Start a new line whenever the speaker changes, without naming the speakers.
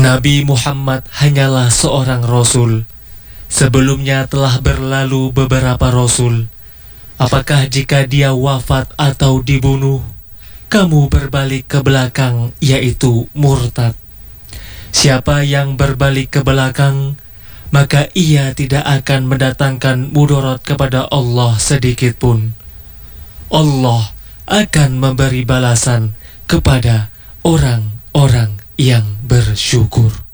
Nabi Muhammad hanyalah seorang rasul. Sebelumnya telah berlalu beberapa rasul. Apakah jika dia wafat atau dibunuh, kamu berbalik ke belakang, yaitu murtad? Siapa yang berbalik ke belakang, maka ia tidak akan mendatangkan mudarat kepada Allah sedikit pun. Allah akan memberi balasan kepada orang-orang yang bersyukur.